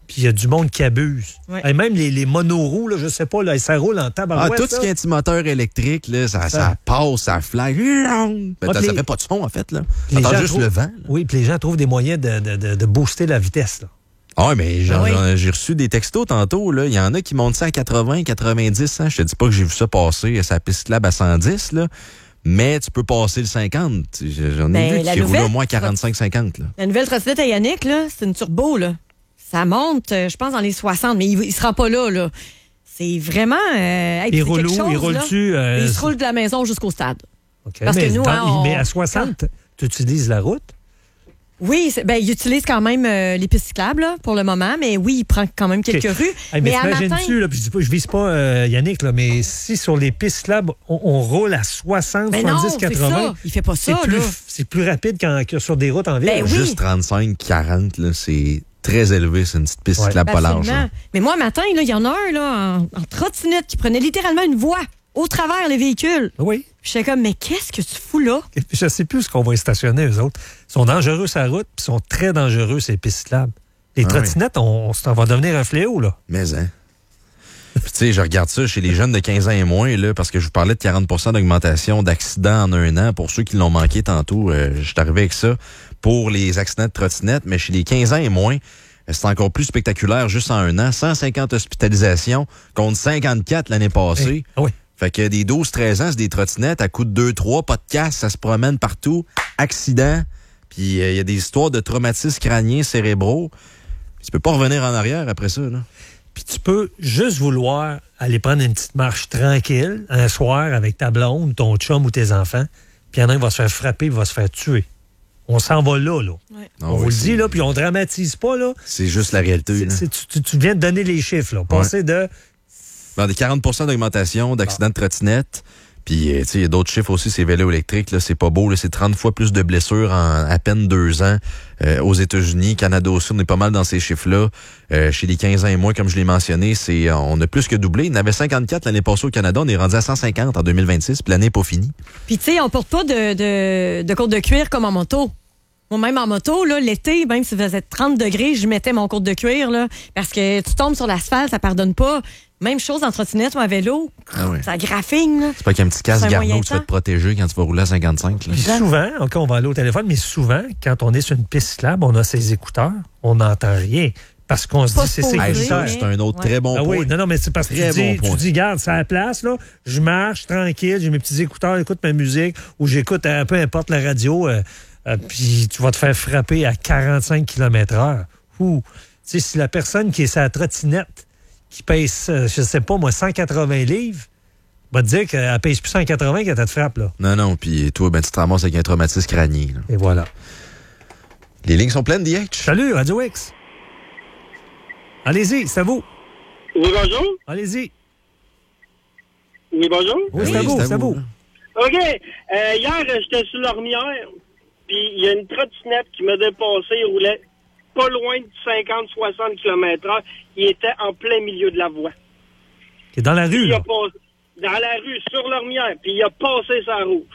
Puis il y a du monde qui abuse. Ouais. Et même les monoroues, là, je sais pas, là, ça roule en tabarouette. Tout ce qui est anti-moteur électrique, là, ça passe, ça fly. Ça fait pas de son, en fait. Là. T'entends juste le vent. Là. Oui, puis les gens trouvent des moyens de booster la vitesse. Là. Ah oui, mais j'ai reçu des textos tantôt. Il y en a qui montent ça à 80, 90. Hein. Je te dis pas que j'ai vu ça passer, sa piste lab à 110, là. Mais tu peux passer le 50. J'en ai vu qui roulent au moins 45-50. La nouvelle trottinette à Yannick, là, c'est une turbo, là. Ça monte, je pense, dans les 60, mais il ne se rend pas là. C'est vraiment... il roule où? Il roule-tu? Il se roule de la maison jusqu'au stade. Okay, parce que nous, mais à 60, tu utilises la route? Oui, il utilise quand même les pistes cyclables là, pour le moment, mais oui, il prend quand même quelques rues. Hey, mais imagines-tu, là, je vise pas Yannick, là, mais si sur les pistes cyclables, on roule à 60, mais 70, non, 80... il fait pas ça. C'est plus rapide que sur des routes en ville. Oui. Juste 35, 40, là, c'est très élevé, c'est une petite piste cyclable pas large. Mais moi, matin, il y en a un là, en trottinette qui prenait littéralement une voie au travers les véhicules. Oui. Puis j'étais comme, mais qu'est-ce que tu fous là? Et puis je sais plus ce qu'on va y stationner, eux autres. Ils sont dangereux sur la route, puis ils sont très dangereux, ces pistes cyclables. Les trottinettes, ça va devenir un fléau, là. Mais, hein. Puis, tu sais, je regarde ça chez les jeunes de 15 ans et moins, là, parce que je vous parlais de 40 d'augmentation d'accidents en un an. Pour ceux qui l'ont manqué tantôt, je suis arrivé avec ça pour les accidents de trottinettes. Mais chez les 15 ans et moins, c'est encore plus spectaculaire juste en un an. 150 hospitalisations contre 54 l'année passée. Oui. Fait que des 12-13 ans, c'est des trottinettes à coups de 2-3, pas de casse, ça se promène partout, accident, puis il y a des histoires de traumatismes crâniens, cérébraux. Tu peux pas revenir en arrière après ça, là. Puis tu peux juste vouloir aller prendre une petite marche tranquille un soir avec ta blonde, ton chum ou tes enfants, puis il y en a un qui va se faire frapper, il va se faire tuer. On s'en va là. Ouais. On vous le dit, là, puis on dramatise pas, là. C'est juste la réalité. Tu viens de donner les chiffres, là. Passer de... Des 40 d'augmentation d'accidents de trottinette. Puis, tu sais, il y a d'autres chiffres aussi, c'est vélo électrique, là, c'est pas beau, là, c'est 30 fois plus de blessures en à peine 2 ans aux États-Unis. Canada aussi, on est pas mal dans ces chiffres-là. Chez les 15 ans et moins, comme je l'ai mentionné, on a plus que doublé. Il y en avait 54 l'année passée au Canada, on est rendu à 150 en 2026, puis l'année n'est pas finie. Puis, tu sais, on porte pas de côte de cuir comme en moto. Moi, même en moto, là, l'été, même s'il faisait 30 degrés, je mettais mon côte de cuir, là, parce que tu tombes sur l'asphalte, ça pardonne pas. Même chose en trottinette ou en vélo, ça graffine. Là. C'est pas qu'un petit casque Garneau que tu vas te protéger quand tu vas rouler à 55. Là. Puis souvent, on va aller au téléphone, mais souvent, quand on est sur une piste cyclable, on a ses écouteurs, on n'entend rien. Parce qu'on se dit, c'est sécuritaire. C'est un autre très bon point. Oui, non, mais c'est parce que tu dis, garde, c'est à la place, là, je marche tranquille, j'ai mes petits écouteurs, j'écoute ma musique, ou j'écoute peu importe la radio, puis tu vas te faire frapper à 45 km/h. Ou, tu sais, si la personne qui est sur la trottinette, qui pèse, je sais pas, moi, 180 livres, va te dire qu'elle pèse plus 180 quand elle te frappe, là. Non, puis toi, tu te ramasses avec un traumatisme crânien. Là. Et voilà. Les lignes sont pleines, DH. Salut, Radio X. Allez-y, c'est à vous. Oui, bonjour. Allez-y. Oui, bonjour. Oui, c'est à vous. OK. Hier, j'étais sur l'Ormière, puis il y a une trottinette qui m'a dépassé. Il roulait pas loin de 50-60 km/h. Il était en plein milieu de la voie. Et dans la rue, là? Dans la rue, sur l'Ormière, puis il a passé sa rouge.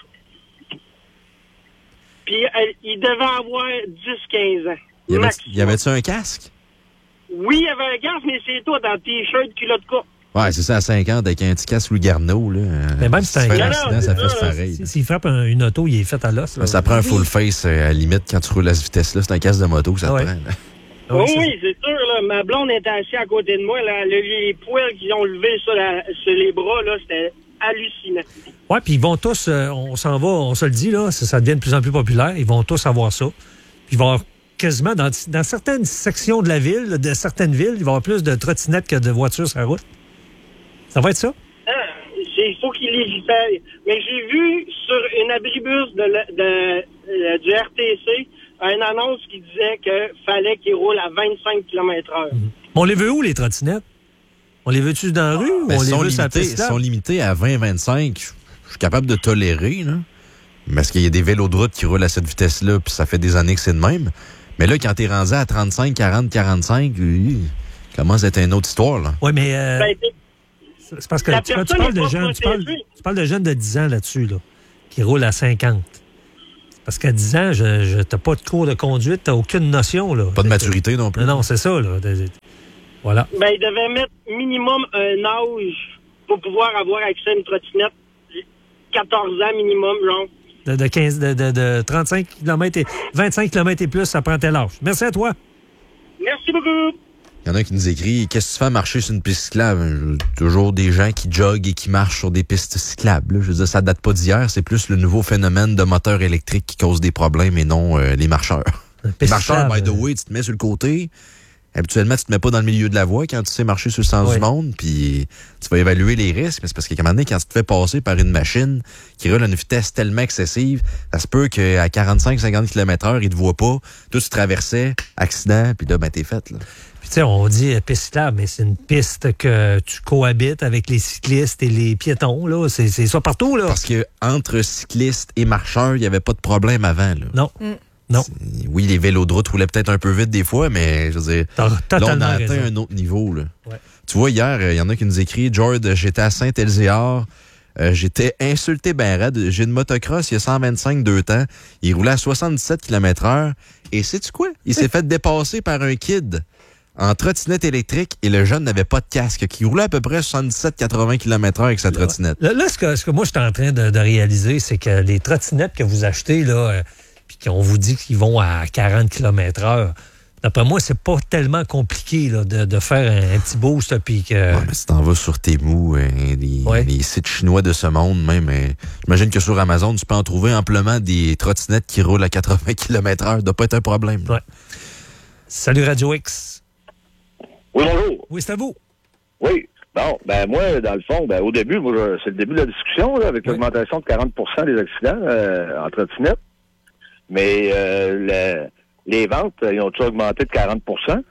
Puis il devait avoir 10-15 ans. Y avait-tu un casque? Oui, il y avait un casque, mais c'est toi, dans T-shirt, culotte courte. Ouais, c'est ça, à 50, avec un petit casque Louis Garneau, là. Mais même si c'est un accident, ça fait pareil. S'il frappe une auto, il est fait à l'os. Ça prend un full face, à la limite, quand tu roules à cette vitesse-là. C'est un casque de moto que ça te prend. Oui, c'est sûr. Là, ma blonde était assise à côté de moi. Là, les poils qu'ils ont levés sur les bras, là, c'était hallucinant. Oui, puis ils vont tous, on s'en va, on se le dit, là, ça devient de plus en plus populaire. Ils vont tous avoir ça. Puis il va y avoir quasiment, dans certaines sections de la ville, de certaines villes, il va y avoir plus de trottinettes que de voitures sur la route. Ça va être ça? Il faut qu'il légifère. Mais j'ai vu sur une abribus du RTC une annonce qui disait qu'il fallait qu'il roule à 25 km/h. On les veut où, les trottinettes? On les veut-tu dans la rue ou on les veut sur la piste? Ils sont limités à 20-25. Je suis capable de tolérer, là. Parce qu'il y a des vélos de route qui roulent à cette vitesse-là, puis ça fait des années que c'est de même. Mais là, quand t'es rendu à 35, 40, 45, commence à être une autre histoire, là. Oui, mais... c'est parce que tu parles de jeunes, tu parles de jeunes de 10 ans là-dessus, là, qui roulent à 50. Parce qu'à 10 ans, t'as pas de cours de conduite, t'as aucune notion, là. Pas de maturité non plus. Non, c'est ça, là. Voilà. Ben, il devait mettre minimum un âge pour pouvoir avoir accès à une trottinette. 14 ans minimum, genre. De 35 km et 25 km et plus, ça prend tel âge. Merci à toi. Merci beaucoup. Il y en a qui nous écrit, qu'est-ce que tu fais marcher sur une piste cyclable? Toujours des gens qui joguent et qui marchent sur des pistes cyclables. Là. Je veux dire, ça date pas d'hier, c'est plus le nouveau phénomène de moteurs électriques qui cause des problèmes et non les marcheurs. Les marcheurs, by the way, tu te mets sur le côté. Habituellement, tu te mets pas dans le milieu de la voie quand tu sais marcher sur le sens du monde, puis tu vas évaluer les risques. Mais c'est parce qu'à un moment donné, quand tu te fais passer par une machine qui roule à une vitesse tellement excessive, ça se peut qu'à 45-50 km/h, il te voit pas. Toi, tu traversais, accident, puis là, ben, t'es fait, là. Puis tu sais, on dit piste cyclable, mais c'est une piste que tu cohabites avec les cyclistes et les piétons, là. C'est ça partout, là. Parce que entre cyclistes et marcheurs, il y avait pas de problème avant, là. Non. Non. Oui, les vélos de route roulaient peut-être un peu vite des fois, mais je veux dire, là, on a atteint un autre niveau. Là. Ouais. Tu vois, hier, il y en a qui nous écrit, George, j'étais à Saint-Elzéar, j'étais insulté ben raide. J'ai une motocross, il y a 125 2 temps. Il roulait à 77 km/h. Et sais-tu quoi? Il s'est fait dépasser par un kid en trottinette électrique et le jeune n'avait pas de casque, qui roulait à peu près 77-80 km/h avec sa trottinette. Là, ce que moi, je suis en train de réaliser, c'est que les trottinettes que vous achetez, là, puis qu'on vous dit qu'ils vont à 40 km/h, d'après moi, c'est pas tellement compliqué là, de faire un petit boost. Puis que... Ouais, mais si t'en vas sur Temu, les sites chinois de ce monde, même, j'imagine que sur Amazon, tu peux en trouver amplement des trottinettes qui roulent à 80 km/h. Ça doit pas être un problème. Ouais. Salut Radio X. Oui, bonjour. Oui, c'est à vous. Oui. Bon, ben moi, dans le fond, au début, c'est le début de la discussion là, avec l'augmentation de 40 des accidents en trottinette. Mais les ventes, ils ont-tu augmenté de 40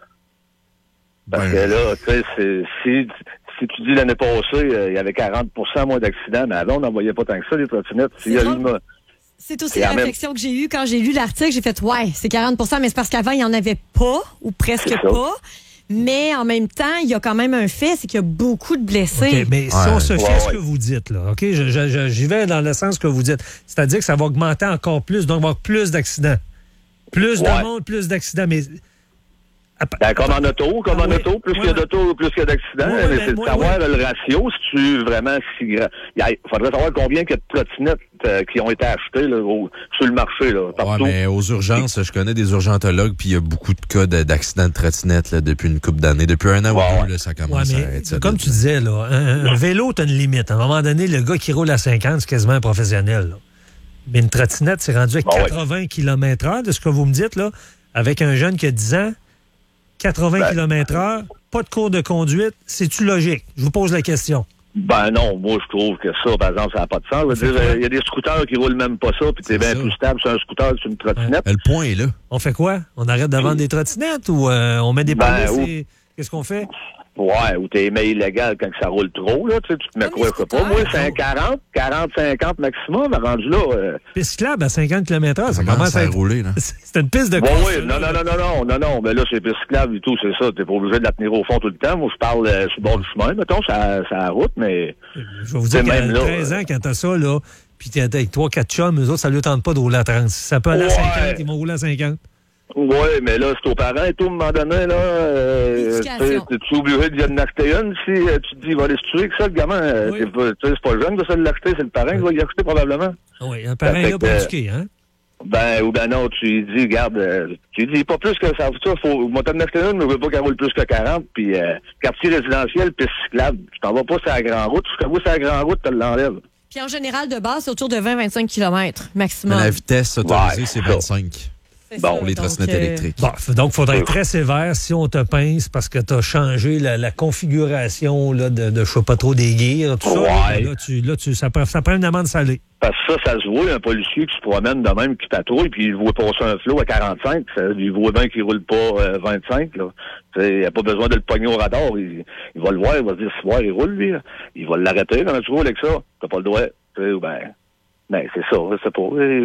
Parce que là, tu sais, si tu dis l'année passée, il y avait 40 moins d'accidents, mais avant, on n'en voyait pas tant que ça, les trottinettes. C'est aussi la réflexion que j'ai eue quand j'ai lu l'article. J'ai fait, c'est 40 mais c'est parce qu'avant, il n'y en avait pas, ou presque pas. Mais en même temps, il y a quand même un fait, c'est qu'il y a beaucoup de blessés. Okay, mais si on se fait ce que vous dites, là, OK? J'y vais dans le sens que vous dites. C'est-à-dire que ça va augmenter encore plus, donc il va y avoir plus d'accidents. Plus de monde, plus d'accidents. Mais... comme en auto, plus il y a d'auto, plus il y a d'accidents. Mais c'est de savoir le ratio, si tu vraiment si grand. Il faudrait savoir combien il y a de trottinettes qui ont été achetées là, sur le marché. Là, partout. Ouais, mais aux urgences, je connais des urgentologues, puis il y a beaucoup de cas d'accidents de trottinettes là, depuis une couple d'années. Depuis un an ou deux, là, ça commence à être ça. Comme tu disais, là, un vélo, t'as une limite. À un moment donné, le gars qui roule à 50, c'est quasiment un professionnel. Là. Mais une trottinette, c'est rendu à 80 km/h, de ce que vous me dites, là, avec un jeune qui a 10 ans. 80 km/h, pas de cours de conduite, c'est-tu logique? Je vous pose la question. Ben non, moi je trouve que ça, par exemple, ça n'a pas de sens. Il y a des scooters qui roulent même pas ça, puis t'es bien plus stable sur un scooter que sur une trottinette. Le point est là. On fait quoi? On arrête de vendre des trottinettes ou on met des polices et... Qu'est-ce qu'on fait? Ouais, ou t'es mais illégal quand ça roule trop, là, tu te mets quoi, je sais pas. Moi, c'est un 40-50 maximum, rendu là. Piste cyclable à 50 km/h, ça commence à rouler, là. C'est une piste de course. Oui, non, mais là, c'est piste cyclable et tout, c'est ça. T'es pas obligé de la tenir au fond tout le temps. Moi, je parle sur le bord du chemin, mettons, ça la route, mais. Je vais vous dire qu'à 13 ans, quand t'as ça, là, puis t'es avec 3-4 chums, eux autres, ça leur tente pas de rouler à 30. Si ça peut aller à 50, ils vont rouler à 50. Oui, mais là, c'est aux parents et tout, à un moment donné, là, t'es obligé d'y en acheter une si tu te dis, il va aller se tuer que ça, le gamin. C'est pas le jeune de ça de l'acheter, c'est le parent qui va y acheter probablement. Oui, un parent est là pour éduquer, hein? Ou non, tu dis, regarde, tu dis pas plus que ça, moi t'en acheter une, mais je veux pas qu'elle roule plus que 40, puis quartier résidentiel, piste cyclable, tu t'en vas pas sur la grande route, tu t'en vas sur la grande route, tu l'enlèves. Puis en général, de base, c'est autour de 20-25 km maximum. Mais la vitesse autorisée, c'est 25. Bon, les trottinettes électriques. Bon, donc, il faudrait être très sévère si on te pince parce que tu as changé la configuration là, de je sais pas trop, des gears, tout ça. Ça prend une amende salée. Parce que ça se voit, un policier qui se promène de même, qui patrouille, puis il voit passer un flot à 45, il voit bien qu'il roule pas 25. Il n'a pas besoin de le pogner au radar. Il va le voir, il va se dire, ce soir, il roule, lui. Il va l'arrêter quand tu roules avec ça. T'as pas le droit. Ben, c'est ça, je sais pas.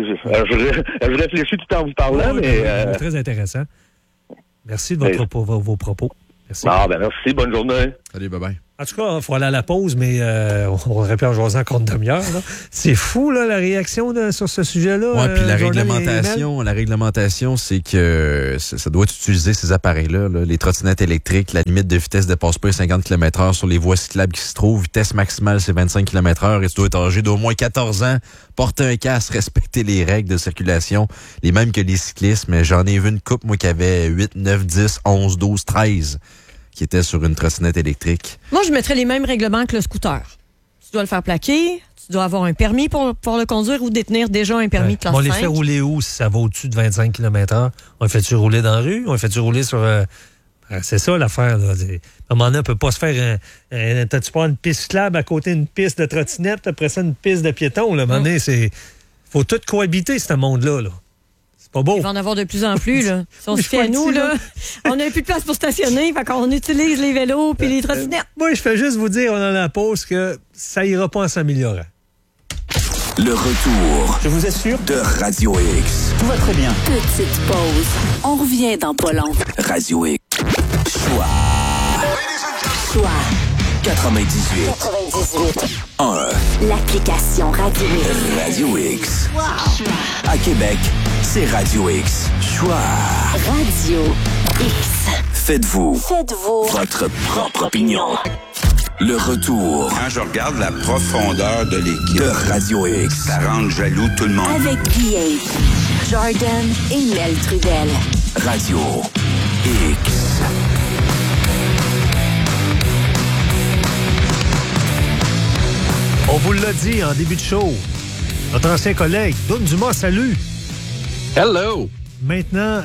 Je réfléchis tout en vous parlant, mais... Très intéressant. Merci de vos propos. Merci. Merci, bonne journée. Salut, bye-bye. En tout cas, il faut aller à la pause, mais on aurait pu en jaser encore une demi-heure. Là. C'est fou, là, la réaction sur ce sujet-là. Oui, puis la Jordan réglementation, c'est que ça doit utiliser ces appareils-là, là, les trottinettes électriques. La limite de vitesse ne dépasse pas les 50 km/h sur les voies cyclables qui se trouvent. Vitesse maximale, c'est 25 km/h et tu dois être âgé d'au moins 14 ans. Porter un casque, respecter les règles de circulation, les mêmes que les cyclistes. Mais j'en ai vu une couple, moi, qui avait 8, 9, 10, 11, 12, 13... qui était sur une trottinette électrique. Moi, je mettrais les mêmes règlements que le scooter. Tu dois le faire plaquer, tu dois avoir un permis pour le conduire ou détenir déjà un permis de classe 5. On les fait rouler où si ça va au-dessus de 25 km/h? On les fait-tu rouler dans la rue? On les fait-tu rouler sur... c'est ça l'affaire. Là. À un moment donné, on ne peut pas se faire... T'as-tu pas une piste cyclable à côté d'une piste de trottinette, après ça, une piste de piéton? Là. À un moment donné, faut tout cohabiter, ce monde-là. Là. Pas beau. Il va en avoir de plus en plus. Là. Si on se fait à nous, là, on n'a plus de place pour stationner, fait qu'on utilise les vélos puis les trottinettes. Moi, je fais juste vous dire, on a la pause, que ça ira pas en s'améliorant. Le retour, je vous assure, de Radio X. tout va très bien. Petite pause. On revient dans pas long. Radio X. Choix. Choix 98. 1. L'application Radio X. Radio X. À Québec, c'est Radio X. Choix. Radio X. Faites-vous Faites-vous votre propre opinion. Le retour Quand je regarde la profondeur de l'équipe de Radio X. ça rend jaloux tout le monde. avec Guillaume, Jordan et Mel Trudel. Radio X. On vous l'a dit en début de show. Notre ancien collègue, Doun Dumas, salut. Hello! Maintenant,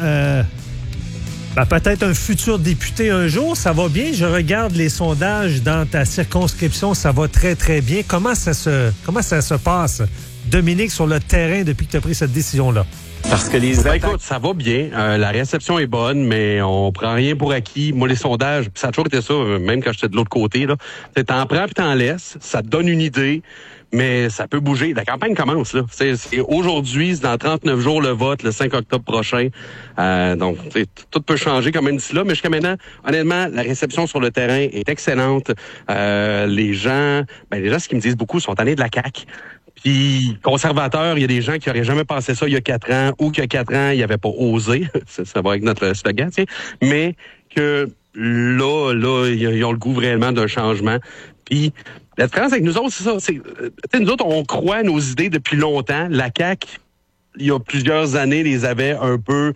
peut-être un futur député un jour, ça va bien. Je regarde les sondages dans ta circonscription, ça va très, très bien. Comment ça se passe, Dominique, sur le terrain depuis que tu as pris cette décision-là? Parce que écoute, ça va bien. La réception est bonne, mais on prend rien pour acquis. Moi, les sondages, ça a toujours été ça, même quand j'étais de l'autre côté, là. T'en prends puis t'en laisses. Ça te donne une idée, mais ça peut bouger. La campagne commence, là. C'est aujourd'hui, c'est dans 39 jours le vote, le 5 octobre prochain. Donc, tout peut changer quand même d'ici là. Mais jusqu'à maintenant, honnêtement, la réception sur le terrain est excellente. Les gens, ce qu'ils me disent beaucoup, sont tannés de la CAQ. Puis, conservateurs, il y a des gens qui n'auraient jamais pensé ça il y a 4 ans, ou qu'il y a 4 ans, ils n'avaient pas osé. Ça va avec notre slogan, tu sais. Mais que là, ils ont le goût réellement d'un changement. Puis, la différence avec nous autres, c'est ça. Nous autres, on croit à nos idées depuis longtemps. La CAQ, il y a plusieurs années, les avait un peu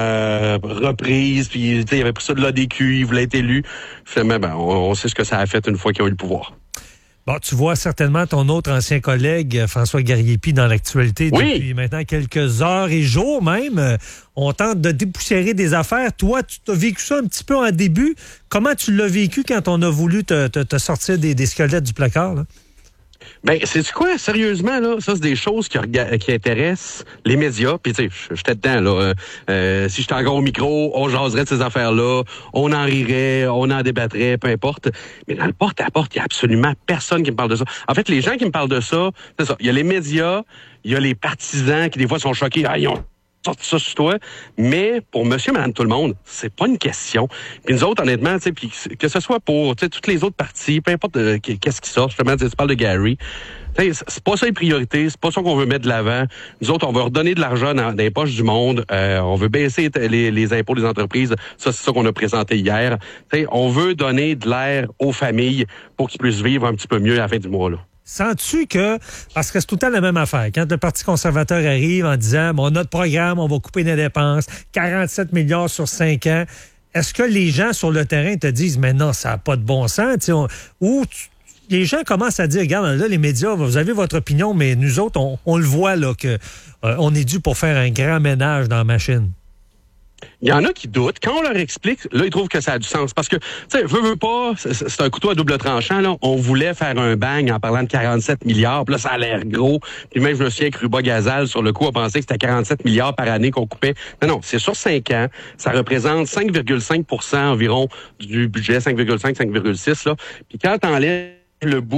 reprises. Puis, il y avait pris ça de l'ADQ, ils voulaient être élus. Finalement, on sait ce que ça a fait une fois qu'ils ont eu le pouvoir. Bon, tu vois certainement ton autre ancien collègue, François Gariepi, dans l'actualité depuis maintenant quelques heures et jours même. On tente de dépoussiérer des affaires. Toi, tu as vécu ça un petit peu en début. Comment tu l'as vécu quand on a voulu te sortir des squelettes du placard, là? C'est quoi, sérieusement, là? Ça, c'est des choses qui intéressent les médias. Puis, tu sais, j'étais dedans, là. Si j'étais encore au micro, on jaserait de ces affaires-là, on en rirait, on en débattrait, peu importe. Mais dans le porte-à-porte, il y a absolument personne qui me parle de ça. En fait, les gens qui me parlent de ça, c'est ça. Il y a les médias, il y a les partisans qui, des fois, sont choqués. Ah, ils ont sorti ça sur toi. Mais pour monsieur, madame, tout le monde, c'est pas une question. Puis nous autres, honnêtement, tu sais, puis que ce soit pour, tu sais, toutes les autres parties, peu importe qu'est-ce qui sort, justement, tu parles de Gary. C'est pas ça les priorités, c'est pas ça qu'on veut mettre de l'avant. Nous autres, on veut redonner de l'argent dans les poches du monde. On veut baisser les impôts des entreprises. Ça, c'est ça qu'on a présenté hier. T'sais, on veut donner de l'air aux familles pour qu'ils puissent vivre un petit peu mieux à la fin du mois, là. Sens-tu que, parce que c'est tout le temps la même affaire, quand le Parti conservateur arrive en disant, notre programme, on va couper nos dépenses, 47 milliards sur 5 ans, est-ce que les gens sur le terrain te disent, mais non, ça n'a pas de bon sens, les gens commencent à dire, regarde, là, les médias, vous avez votre opinion, mais nous autres, on le voit, là, que on est dû pour faire un grand ménage dans la machine. Il y en a qui doutent. Quand on leur explique, là, ils trouvent que ça a du sens. Parce que, tu sais, veux pas, c'est un couteau à double tranchant, là. On voulait faire un bang en parlant de 47 milliards. Puis là, ça a l'air gros. Puis même, je me souviens que Ruba Gazal, sur le coup, a pensé que c'était 47 milliards par année qu'on coupait. Non, c'est sur 5 ans. Ça représente 5,5 environ du budget, 5,5, 5,6, là. Puis quand t'enlèves le bout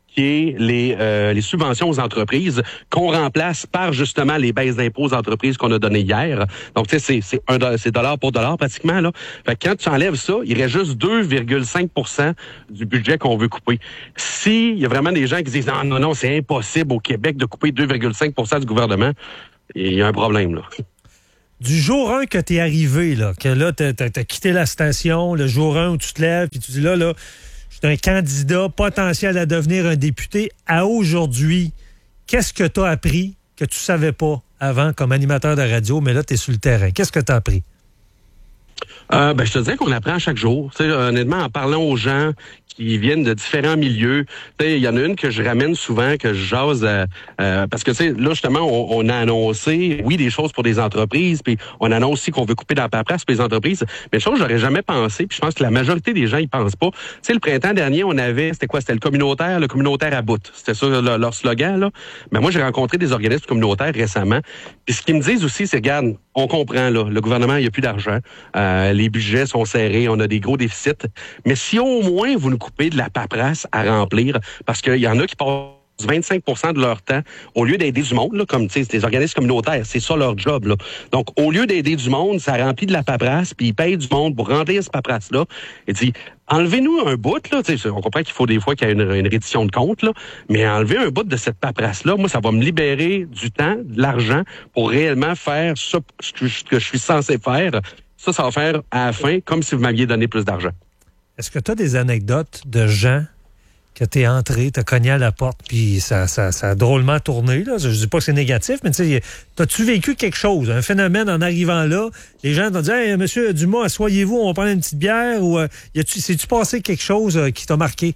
qui est les subventions aux entreprises qu'on remplace par justement les baisses d'impôts aux entreprises qu'on a données hier. Donc, tu sais, c'est dollar pour dollar pratiquement, là. Fait que quand tu enlèves ça, il reste juste 2,5% du budget qu'on veut couper. S'il y a vraiment des gens qui disent non, c'est impossible au Québec de couper 2,5% du gouvernement, il y a un problème, là. Du jour 1 que tu es arrivé, là, que là, tu as quitté la station, le jour 1 où tu te lèves, puis tu dis là, je suis un candidat potentiel à devenir un député, à aujourd'hui, qu'est-ce que tu as appris que tu savais pas avant comme animateur de radio, mais là, tu es sur le terrain? Qu'est-ce que tu as appris? Je te dirais qu'on apprend chaque jour. Tu sais, honnêtement, en parlant aux gens qui viennent de différents milieux, tu sais, il y en a une que je ramène souvent, que je jase, parce que tu sais, là justement, on a annoncé, oui, des choses pour des entreprises, puis on annonce aussi qu'on veut couper dans la paperasse pour les entreprises. Mais une chose, j'aurais jamais pensé, puis je pense que la majorité des gens y pensent pas. Tu sais, le printemps dernier, on avait, c'était quoi? C'était le communautaire à bout. C'était ça leur slogan, là. Mais moi, j'ai rencontré des organismes communautaires récemment. Puis ce qu'ils me disent aussi, c'est, regarde, on comprend, là, le gouvernement, il n'y a plus d'argent. Les budgets sont serrés, on a des gros déficits. Mais si au moins vous nous coupez de la paperasse à remplir, parce qu'il y en a qui passent 25% de leur temps, au lieu d'aider du monde, là, comme tu sais, des organismes communautaires, c'est ça leur job, là. Donc, au lieu d'aider du monde, ça remplit de la paperasse, puis ils payent du monde pour remplir cette paperasse-là. Et dit, enlevez-nous un bout, là, tu sais, on comprend qu'il faut des fois qu'il y ait une reddition de compte, là, mais enlever un bout de cette paperasse-là, moi, ça va me libérer du temps, de l'argent, pour réellement faire ce que je suis censé faire. Ça va faire à la fin, comme si vous m'aviez donné plus d'argent. Est-ce que tu as des anecdotes de gens que tu es entré, tu as cogné à la porte, puis ça a drôlement tourné, là? Je ne dis pas que c'est négatif, mais tu sais, as-tu vécu quelque chose, un phénomène en arrivant là? Les gens t'ont dit « Hey, monsieur Dumas, asseyez-vous, on va prendre une petite bière » ou s'est-tu passé quelque chose qui t'a marqué?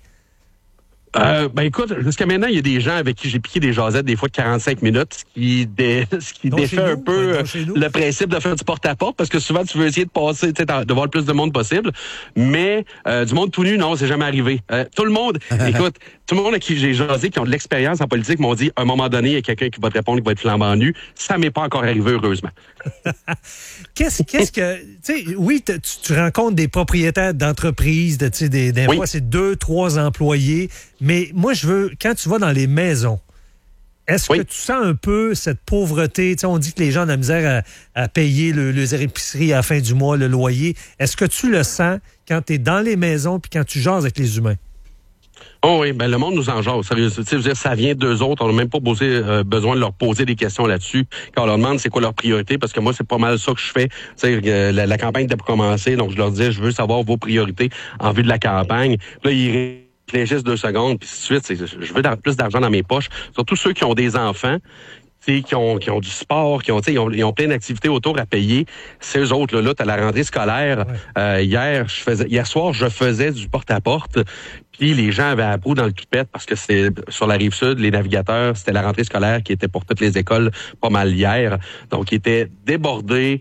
Écoute, jusqu'à maintenant, il y a des gens avec qui j'ai piqué des jasettes des fois de 45 minutes, ce qui défait un peu le principe de faire du porte-à-porte, parce que souvent, tu veux essayer de passer, de voir le plus de monde possible, mais du monde tout nu, non, c'est jamais arrivé. Tout le monde, écoute, tout le monde à qui j'ai jasé, qui ont de l'expérience en politique, m'ont dit, à un moment donné, il y a quelqu'un qui va te répondre, qui va être flambant nu. Ça m'est pas encore arrivé, heureusement. Qu'est-ce que... Tu sais, oui, tu rencontres des propriétaires d'entreprises, des fois, c'est 2-3 employés, mais moi, je veux, quand tu vas dans les maisons, est-ce que tu sens un peu cette pauvreté? T'sais, on dit que les gens ont de la misère à payer les épiceries à la fin du mois, le loyer. Est-ce que tu le sens quand tu es dans les maisons puis quand tu jases avec les humains? Oh oui, le monde nous en jase. Ça vient d'eux autres. On n'a même pas besoin de leur poser des questions là-dessus. Quand on leur demande c'est quoi leur priorité, parce que moi, c'est pas mal ça que je fais. La campagne était pour commencer, donc je leur disais, je veux savoir vos priorités en vue de la campagne. Là, ils réfléchissent 2 secondes, puis ensuite, je veux plus d'argent dans mes poches. Surtout ceux qui ont des enfants, qui ont du sport, ils ont plein d'activités autour à payer. C'est eux autres, là, t'as la rentrée scolaire. Ouais. Hier soir, je faisais du porte-à-porte, puis les gens avaient la peau dans le toupette parce que c'est sur la Rive-Sud, les navigateurs, c'était la rentrée scolaire qui était pour toutes les écoles pas mal hier. Donc, ils étaient débordés.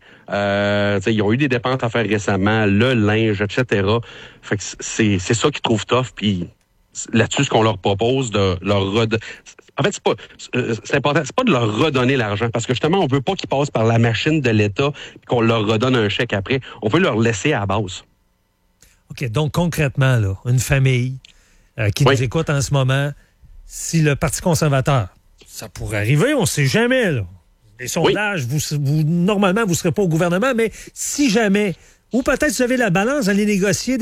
Ils ont eu des dépenses à faire récemment, le linge, etc. Fait que c'est ça qu'ils trouvent tough, puis là-dessus, ce qu'on leur propose de leur en fait, c'est important, c'est pas de leur redonner l'argent, parce que justement, on veut pas qu'ils passent par la machine de l'État et qu'on leur redonne un chèque après. On veut leur laisser à la base. OK, donc concrètement, là, une famille qui nous écoute en ce moment, si le Parti conservateur, ça pourrait arriver, on ne sait jamais, là. Les sondages, normalement, vous ne serez pas au gouvernement, mais si jamais, ou peut-être vous avez la balance d'aller négocier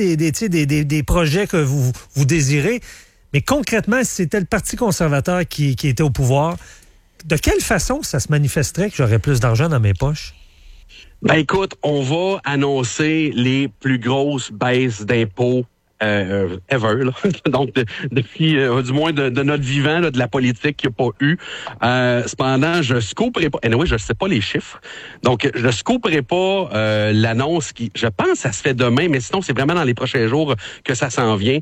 des projets que vous désirez. Mais concrètement, si c'était le Parti conservateur qui était au pouvoir, de quelle façon ça se manifesterait que j'aurais plus d'argent dans mes poches? Écoute, on va annoncer les plus grosses baisses d'impôts ever, là. Donc, depuis, du moins de notre vivant, là, de la politique qu'il n'y a pas eu. Cependant, je scooperai pas. Anyway, je sais pas les chiffres. Donc, je scooperai pas l'annonce qui, je pense, ça se fait demain, mais sinon, c'est vraiment dans les prochains jours que ça s'en vient.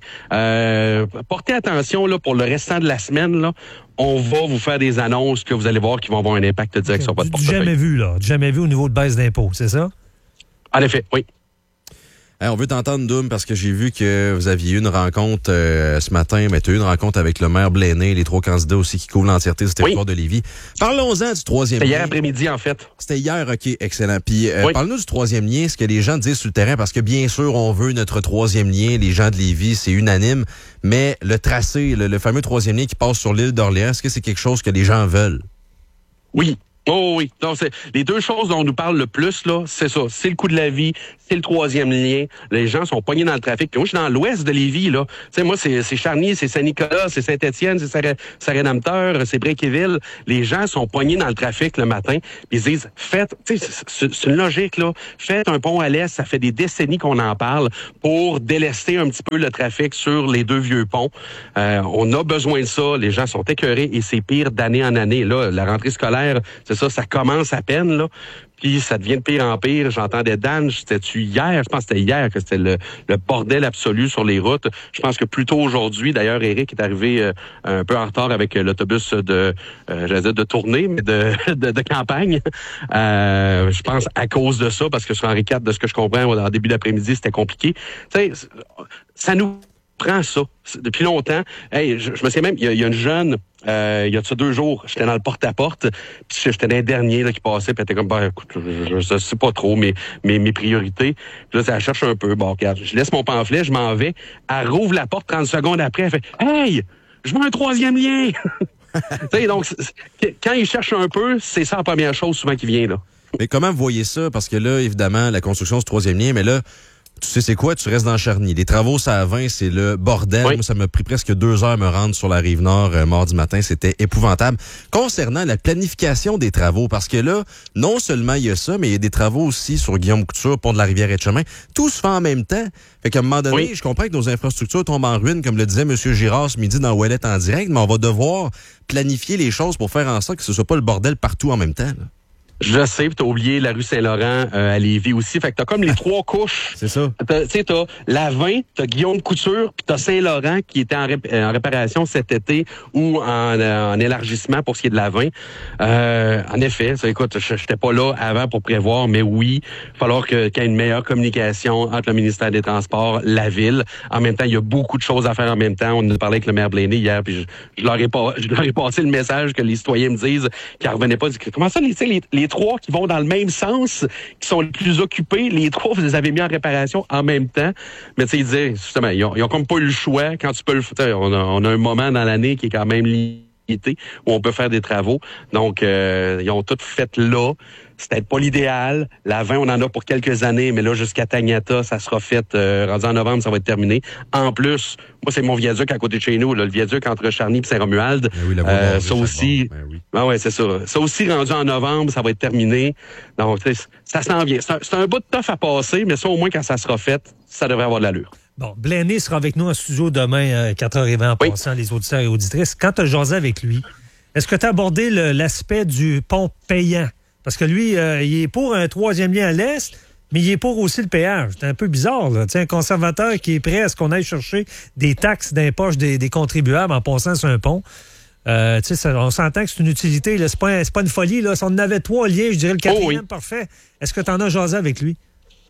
Portez attention, là, pour le restant de la semaine, là. On va vous faire des annonces que vous allez voir qui vont avoir un impact direct sur votre portefeuille. Jamais vu au niveau de baisse d'impôts, c'est ça? En effet, oui. On veut t'entendre, Doom, parce que j'ai vu que vous aviez eu une rencontre ce matin, mais tu as eu une rencontre avec le maire Blaney, les 3 candidats aussi qui couvrent l'entièreté du territoire de Lévis. Parlons-en du troisième lien. C'était hier après-midi, en fait. C'était hier, OK, excellent. Puis parle-nous du troisième lien, ce que les gens disent sur le terrain, parce que bien sûr, on veut notre troisième lien, les gens de Lévis, c'est unanime, mais le tracé, le fameux troisième lien qui passe sur l'île d'Orléans, est-ce que c'est quelque chose que les gens veulent? Oui. Oh oui. Donc, c'est les deux choses dont on nous parle le plus, là, c'est ça. C'est le coût de la vie, c'est le troisième lien. Les gens sont pognés dans le trafic. Puis moi, je suis dans l'ouest de Lévis, là. Tu sais, moi, c'est Charny, c'est Saint-Nicolas, c'est Saint-Étienne, c'est Saint-Rédempteur, c'est Bréquéville. Les gens sont pognés dans le trafic le matin. Puis ils disent, faites, tu sais, c'est une logique, là. Faites un pont à l'est. Ça fait des décennies qu'on en parle pour délester un petit peu le trafic sur les 2 vieux ponts. On a besoin de ça. Les gens sont écœurés et c'est pire d'année en année. Là, la rentrée scolaire, c'est ça commence à peine, là. Puis ça devient de pire en pire. J'entendais Dan, c'était-tu hier? Je pense que c'était hier que c'était le bordel absolu sur les routes. Je pense que plus tôt aujourd'hui, d'ailleurs, Éric est arrivé un peu en retard avec l'autobus de tournée, mais de campagne. Je pense à cause de ça, parce que sur Henri IV, de ce que je comprends, en début d'après-midi, c'était compliqué. Tu sais, ça nous prend ça depuis longtemps. Hey, je me souviens même, il y a une jeune, il y a de ça 2 jours, j'étais dans le porte-à-porte, puis j'étais dans les derniers là, qui passaient, puis elle était comme, écoute, je sais pas trop mes priorités. Puis là, ça cherche un peu. Bon, regarde, je laisse mon pamphlet, je m'en vais. Elle rouvre la porte 30 secondes après, elle fait, hey, je veux un troisième lien. Tu sais, donc, quand ils cherchent un peu, c'est ça la première chose souvent qui vient, là. Mais comment vous voyez ça? Parce que là, évidemment, la construction du troisième lien, mais là, tu sais c'est quoi? Tu restes dans Charny. Les travaux, ça à 20, c'est le bordel. Oui. Moi, ça m'a pris presque 2 heures à me rendre sur la Rive-Nord mardi matin. C'était épouvantable. Concernant la planification des travaux, parce que là, non seulement il y a ça, mais il y a des travaux aussi sur Guillaume Couture, pont de la Rivière-et-Chemin. Tout se fait en même temps. Fait qu'à un moment donné, je comprends que nos infrastructures tombent en ruine, comme le disait M. Girard ce midi dans Ouellet en direct, mais on va devoir planifier les choses pour faire en sorte que ce soit pas le bordel partout en même temps, là. Je sais, puis t'as oublié la rue Saint-Laurent à Lévis aussi. Fait que t'as comme les 3 couches. C'est ça. Tu sais, t'as la 20, t'as Guillaume Couture, puis t'as Saint-Laurent qui était en réparation cet été ou en élargissement pour ce qui est de la 20. En effet, ça, écoute, j'étais pas là avant pour prévoir, mais oui, il va falloir qu'il y ait une meilleure communication entre le ministère des Transports, la ville. En même temps, il y a beaucoup de choses à faire en même temps. On a parlé avec le maire Blaney hier, puis je leur ai passé le message que les citoyens me disent qu'ils revenaient pas. Comment ça, les 3 qui vont dans le même sens, qui sont les plus occupés, les 3, vous les avez mis en réparation en même temps. Mais tu sais, ils disaient, justement, ils ont comme pas eu le choix. Quand tu peux le faire, on a un moment dans l'année qui est quand même limité, où on peut faire des travaux. Donc, ils ont tout fait là. C'est peut-être pas l'idéal. La 20, on en a pour quelques années, mais là, jusqu'à Tagnata, ça sera fait, rendu en novembre, ça va être terminé. En plus, moi, c'est mon viaduc à côté de chez nous, là, le viaduc entre Charny et Saint-Romuald. Oui, ça aussi, ouais, c'est ça. Ça aussi, rendu en novembre, ça va être terminé. Donc, ça s'en vient. C'est un bout de toffe à passer, mais ça, au moins, quand ça sera fait, ça devrait avoir de l'allure. Bon, Blaney sera avec nous en studio demain, 4h20, en passant les auditeurs et auditrices. Quand tu as jasé avec lui, est-ce que tu as abordé l'aspect du pont payant? Parce que lui, il est pour un troisième lien à l'est, mais il est pour aussi le péage. C'est un peu bizarre, là. Tu sais, un conservateur qui est prêt à ce qu'on aille chercher des taxes dans les poches des contribuables en passant sur un pont. Tu sais, on s'entend que c'est une utilité. Là. C'est pas une folie. Là. Si on en avait 3 liens, je dirais le 4e, parfait. Est-ce que tu en as jasé avec lui?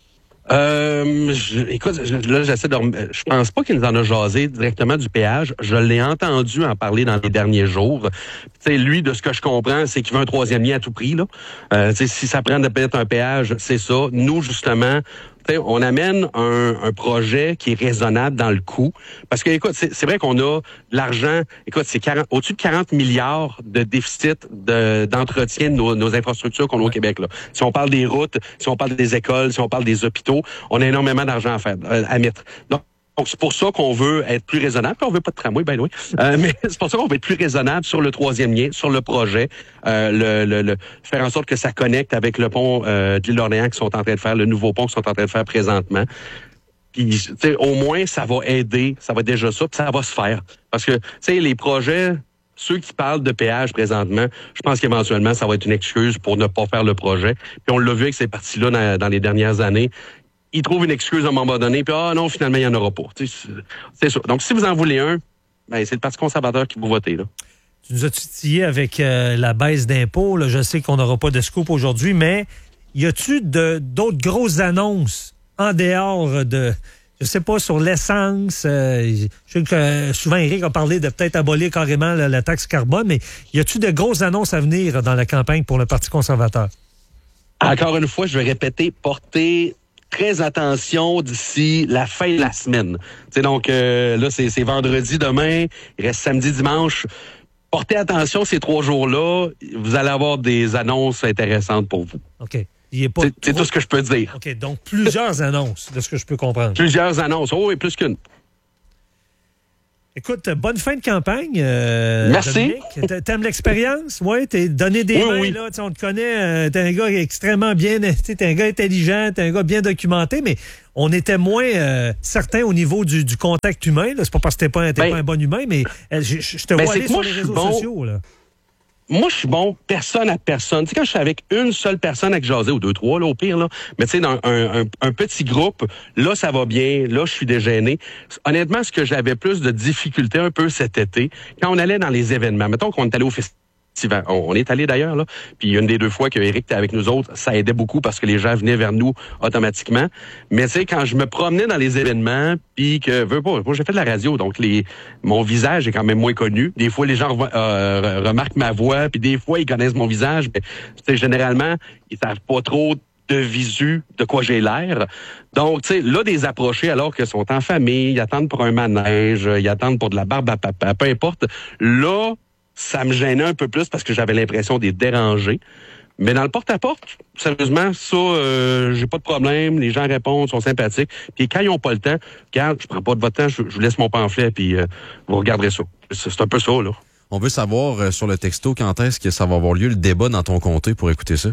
Écoute, là, je pense pas qu'il nous en a jasé directement du péage. Je l'ai entendu en parler dans les derniers jours. Tu sais, lui, de ce que je comprends, c'est qu'il veut un troisième lien à tout prix, là. Tu sais, si ça prend peut-être un péage, c'est ça. Nous, justement, on amène un projet qui est raisonnable dans le coût. Parce que, écoute, c'est vrai qu'on a de l'argent. Écoute, c'est au-dessus de 40 milliards de déficit d'entretien de nos infrastructures qu'on a au Québec, là. Si on parle des routes, si on parle des écoles, si on parle des hôpitaux, on a énormément d'argent à mettre. Donc, c'est pour ça qu'on veut être plus raisonnable. Puis on veut pas de tramway, by the way. Mais c'est pour ça qu'on veut être plus raisonnable sur le troisième lien, sur le projet, faire en sorte que ça connecte avec le pont de l'île d'Orléans qu'ils sont en train de faire, le nouveau pont qu'ils sont en train de faire présentement. Puis, tu sais, au moins, ça va aider, ça va être déjà ça, puis ça va se faire. Parce que, tu sais, les projets, ceux qui parlent de péage présentement, je pense qu'éventuellement, ça va être une excuse pour ne pas faire le projet. Puis on l'a vu avec ces parties-là dans les dernières années. Ils trouvent une excuse à un moment donné, puis non, finalement, il n'y en aura pas. C'est ça. Donc, si vous en voulez un, ben, c'est le Parti conservateur qui vous votez, là. Tu nous as titillé avec la baisse d'impôts. Là. Je sais qu'on n'aura pas de scoop aujourd'hui, mais y a-tu d'autres grosses annonces en dehors de... Je sais pas, sur l'essence. Je sais que souvent, Éric a parlé de peut-être abolir carrément la taxe carbone, mais y a-t-il de grosses annonces à venir dans la campagne pour le Parti conservateur? Encore une fois, je vais répéter, portez très attention d'ici la fin de la semaine. T'sais, donc, là, c'est vendredi demain, il reste samedi, dimanche. Portez attention ces 3 jours-là. Vous allez avoir des annonces intéressantes pour vous. OK. C'est tout ce que je peux dire. OK, donc plusieurs annonces, de ce que je peux comprendre. Plusieurs annonces. Oh, et plus qu'une. Écoute, bonne fin de campagne. Merci. Dominique. T'aimes l'expérience? Oui, t'es donné des mains, oui. là. On te connaît. T'es un gars extrêmement bien. T'es un gars intelligent, t'es un gars bien documenté, mais on était moins certain au niveau du contact humain. Là. C'est pas parce que t'es pas un bon humain, mais je te vois aller sur les réseaux sociaux. Là. Moi, je suis bon personne à personne. Tu sais, quand je suis avec une seule personne avec jaser, ou 2, 3, là, au pire, là. Mais tu sais, dans un petit groupe, là, ça va bien. Là, je suis dégêné. Honnêtement, ce que j'avais plus de difficultés un peu cet été, quand on allait dans les événements, mettons qu'on est allé au festival, on est allé d'ailleurs, là. Puis une des 2 fois que Éric était avec nous autres, ça aidait beaucoup parce que les gens venaient vers nous automatiquement. Mais tu sais, quand je me promenais dans les événements, puis que, moi, j'ai fait de la radio, donc mon visage est quand même moins connu. Des fois, les gens remarquent ma voix, puis des fois, ils connaissent mon visage. Mais tu sais, généralement, ils savent pas trop de visu de quoi j'ai l'air. Donc, tu sais, là, des approchés alors qu'ils sont en famille, ils attendent pour un manège, ils attendent pour de la barbe à papa, peu importe. Là, ça me gênait un peu plus parce que j'avais l'impression d'être dérangé. Mais dans le porte-à-porte, sérieusement, ça, j'ai pas de problème. Les gens répondent, sont sympathiques. Puis quand ils n'ont pas le temps, regarde, je prends pas de votre temps, je vous laisse mon pamphlet, puis vous regarderez ça. C'est un peu ça, là. On veut savoir sur le texto quand est-ce que ça va avoir lieu, le débat dans ton comté pour écouter ça?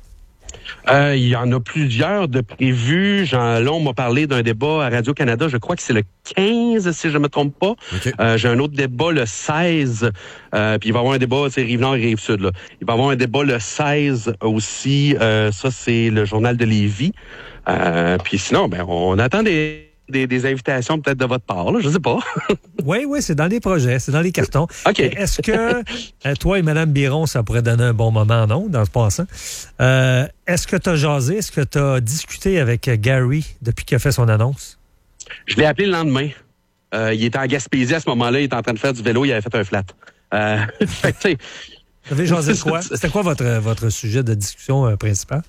Il y en a plusieurs de prévus. Là, on m'a parlé d'un débat à Radio-Canada. Je crois que c'est le 15, si je ne me trompe pas. Okay. J'ai un autre débat le 16. Puis il va y avoir un débat, c'est Rive-Nord et Rive-Sud. Là. Il va y avoir un débat le 16 aussi. Ça, c'est le Journal de Lévis. Puis sinon, on attend des invitations peut-être de votre part, là, je sais pas. Oui, c'est dans les projets, c'est dans les cartons. OK. Est-ce que toi et Mme Biron, ça pourrait donner un bon moment, non, dans ce passant? Est-ce que tu as jasé, est-ce que tu as discuté avec Gary depuis qu'il a fait son annonce? Je l'ai appelé le lendemain. Il était en Gaspésie à ce moment-là, il était en train de faire du vélo, il avait fait un flat. Fait que, tu sais... Vous avez jasé de quoi? C'était quoi votre sujet de discussion principal?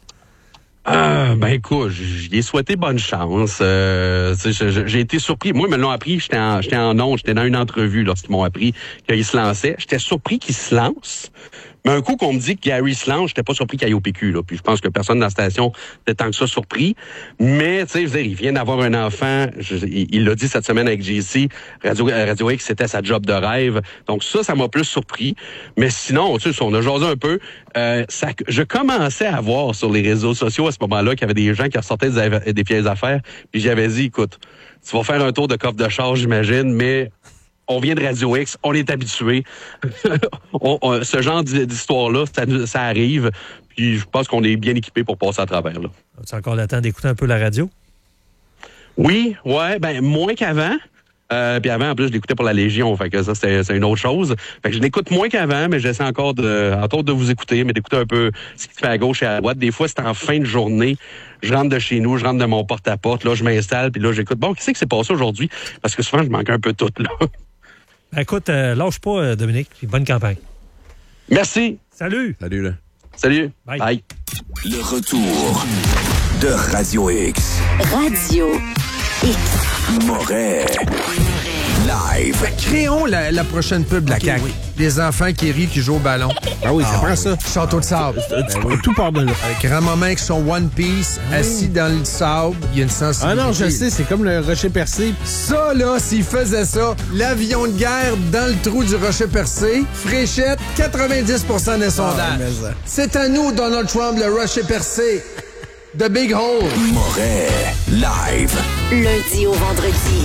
Écoute, j'y ai souhaité bonne chance. J'ai été surpris. Moi, ils me l'ont appris, j'étais en onde, j'étais dans une entrevue lorsqu'ils m'ont appris qu'il se lançait. J'étais surpris qu'il se lance. Mais un coup qu'on me dit que Gary se lance, j'étais pas surpris qu'il aille au PQ. Là. Puis je pense que personne dans la station n'était tant que ça surpris. Mais, tu sais, je veux dire, il vient d'avoir un enfant. Il l'a dit cette semaine avec JC. Radio X, c'était sa job de rêve. Donc ça m'a plus surpris. Mais sinon, tu sais, on a jasé un peu. Je commençais à voir sur les réseaux sociaux à ce moment-là qu'il y avait des gens qui ressortaient des pièces d'affaires. Puis j'avais dit, écoute, tu vas faire un tour de coffre de char, j'imagine, mais... On vient de Radio X, on est habitué. Ce genre d'histoire-là, ça arrive. Puis je pense qu'on est bien équipé pour passer à travers. Là. As-tu encore le temps d'écouter un peu la radio? Oui, moins qu'avant. Puis avant, en plus, je l'écoutais pour la Légion. Fait que ça, c'est une autre chose. Fait que je l'écoute moins qu'avant, mais j'essaie encore entre autres de vous écouter, mais d'écouter un peu ce qui se fait à gauche et à droite. Des fois, c'est en fin de journée. Je rentre de chez nous, je rentre de mon porte-à-porte. Là, je m'installe, puis là, j'écoute. Bon, qu'est-ce qui s'est passé aujourd'hui? Parce que souvent, je manque un peu tout, là. Écoute, lâche pas, Dominique, puis bonne campagne. Merci. Salut. Salut, là. Salut. Bye. Bye. Le retour de Radio X. Radio X. Moret. Live. Créons la prochaine pub de la CAQ. Oui. Les enfants qui rient, qui jouent au ballon. Ah oui, ça prend ça. Château de sable. Tout part de là. Grand-maman avec son One Piece, assis dans le sable. Il y a une sensibilité. Ah non, je sais, c'est comme le rocher percé. Ça, là, s'il faisait ça, l'avion de guerre dans le trou du rocher percé, Fréchette, 90% des sondages. C'est à nous, Donald Trump, le rocher percé. The Big Hole. Moret. Live. Lundi au vendredi.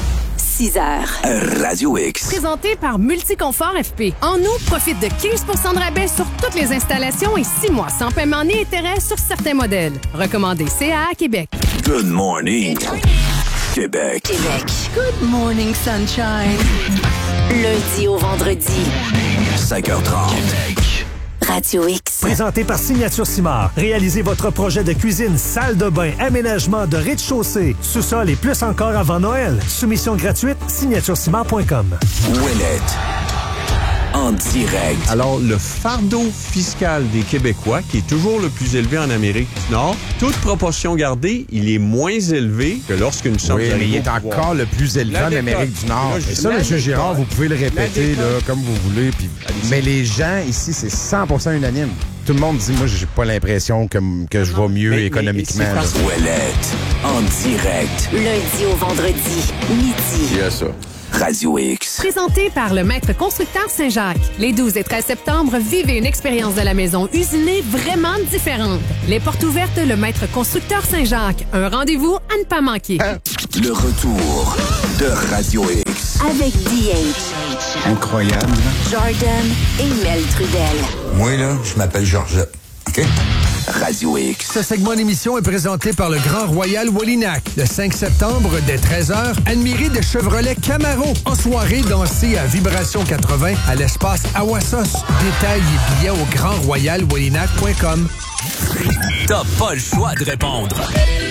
6h. Radio X. Présenté par Multiconfort FP. En août, profite de 15 de rabais sur toutes les installations et 6 mois sans paiement ni intérêt sur certains modèles. Recommandé CA Québec. Good morning, Québec. Good morning, sunshine. Lundi au vendredi. 5h30. Radio X. Présenté par Signature Simard. Réalisez votre projet de cuisine, salle de bain, aménagement de rez-de-chaussée, sous-sol et plus encore avant Noël. Soumission gratuite, signaturesimard.com. Ouellette. En direct. Alors, le fardeau fiscal des Québécois, qui est toujours le plus élevé en Amérique du Nord, toute proportion gardée, il est moins élevé que lorsqu'une somme Oui, mais il est encore le plus élevé en Amérique du Nord. Et ça, M. Girard, vous pouvez le répéter là, comme vous voulez. Puis... Mais les gens ici, c'est 100% unanime. Tout le monde dit, moi, j'ai pas l'impression que je vais mieux économiquement. Ouellette. En direct. Lundi au vendredi, midi. Il y a ça. Radio X. Présenté par le Maître Constructeur Saint-Jacques. Les 12 et 13 septembre, vivez une expérience de la maison usinée vraiment différente. Les portes ouvertes, le Maître Constructeur Saint-Jacques. Un rendez-vous à ne pas manquer. Le retour de Radio X. Avec DH. Incroyable. Jordan et Mel Trudel. Moi, là, je m'appelle Georgette. OK? Radio X. Ce segment d'émission est présenté par le Grand Royal Wallinac. Le 5 septembre, dès 13h, admirez de Chevrolet Camaro. En soirée, dansez à Vibration 80 à l'espace Awassos. Détails et billets au grandroyalwallinac.com. T'as pas le choix de répondre.